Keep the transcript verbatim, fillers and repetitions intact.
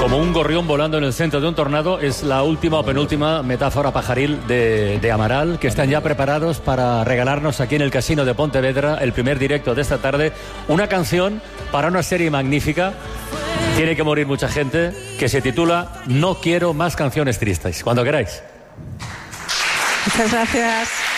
Como un gorrión volando en el centro de un tornado es la última o penúltima metáfora pajaril de, de Amaral, que están ya preparados para regalarnos aquí en el Casino de Pontevedra el primer directo de esta tarde, una canción para una serie magnífica, tiene que morir mucha gente, que se titula No quiero más canciones tristes. Cuando queráis. Muchas gracias.